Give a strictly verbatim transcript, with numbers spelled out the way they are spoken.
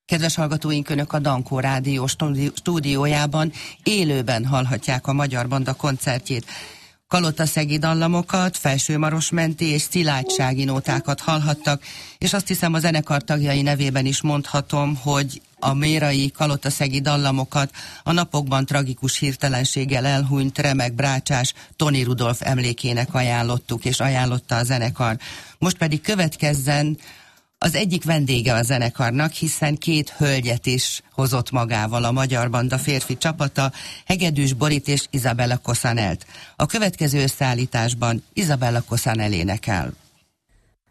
Kedves hallgatóink, Önök a Dankó Rádió stúdiójában élőben hallhatják a Magyar Banda koncertjét. Kalotaszegi dallamokat, felsőmarosmenti és szilágysági nótákat hallhattak, és azt hiszem a zenekar tagjai nevében is mondhatom, hogy a mérai kalotaszegi dallamokat a napokban tragikus hirtelenséggel elhunyt remek brácsás Toni Rudolf emlékének ajánlottuk, és ajánlotta a zenekar. Most pedig következzen az egyik vendége a zenekarnak, hiszen két hölgyet is hozott magával a Magyar Banda férfi csapata, Hegedűs Borit és Isabella Cosanelt. A következő összeállításban Isabella Cosanel énekel.